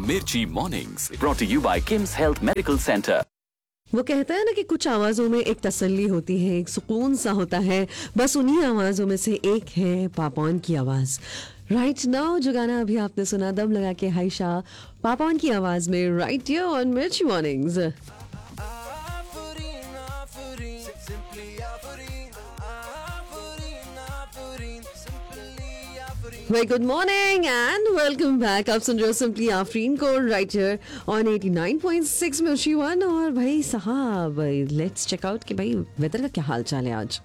मिर्ची mornings brought to you bye KIMS health medical centre. वो कहता है ना कि कुछ आवाजों में एक तसल्ली होती है, एक सुकून सा होता है। बस उन्हीं आवाजों में से एक है पापॉन की आवाज। राइट नाउ जो गाना अभी आपने सुना दम लगा के हाइशा पापॉन की आवाज में, राइट हियर ऑन मिर्ची mornings. Very good morning and welcome back. आप सुन रहे हो सिंपली आफरीन को राइट हियर ऑन 89.6 मिर्ची वन। और भाई साहब लेट्स चेक आउट कि भाई वेदर का क्या हाल चाल है आज।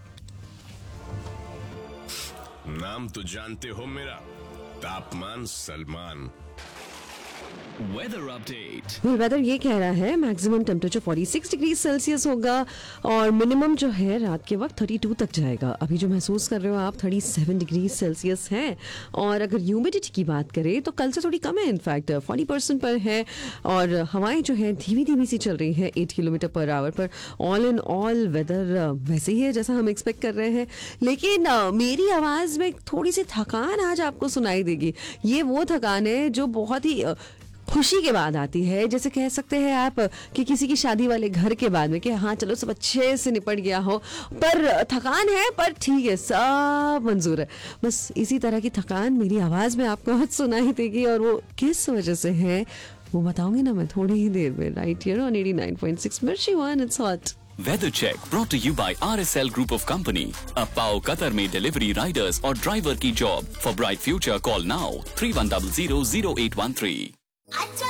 नाम तो जानते हो मेरा, तापमान सलमान। Weather update. वेदर ये कह रहा है मैक्सिमम टेम्परेचर 46 डिग्री सेल्सियस होगा और मिनिमम जो है रात के वक्त 32 तक जाएगा। अभी जो महसूस कर रहे हो आप 37 डिग्री सेल्सियस है। और अगर ह्यूमिडिटी की बात करें तो कल से थोड़ी कम है, इनफैक्ट 40% पर है। और हवाएं जो है धीमी धीमी सी चल रही है 8 किलोमीटर पर आवर पर। ऑल इन ऑल वेदर वैसे ही है जैसा हम एक्सपेक्ट कर रहे हैं। लेकिन मेरी आवाज़ में थोड़ी सी थकान आज आपको सुनाई देगी। ये वो थकान है जो बहुत ही खुशी के बाद आती है, जैसे कह सकते हैं आप कि किसी की शादी वाले घर के बाद में कि हाँ चलो सब अच्छे से निपट गया हो, पर थकान है पर ठीक है सब मंजूर है। बस इसी तरह की थकान मेरी आवाज़ में आपको आज सुनाई देगी और वो किस वजह से है वो बताऊंगी ना मैं थोड़ी ही देर में। राइट हियर ऑन 89.6 मिर्ची one, it's hot. Weather check brought to you bye RSL group of company. अब पाओ कतर में डिलीवरी, राइडर्स और ड्राइवर की job. For bright future call now 31000813।